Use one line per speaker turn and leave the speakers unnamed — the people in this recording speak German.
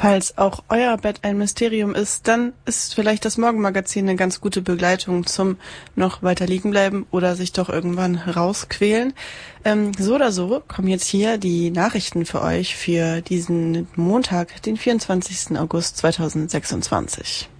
Falls auch euer Bett ein Mysterium ist, dann ist vielleicht das Morgenmagazin eine ganz gute Begleitung zum noch weiter liegen bleiben oder sich doch irgendwann rausquälen. So oder so kommen jetzt hier die Nachrichten für euch für diesen Montag, den 24. August 2026.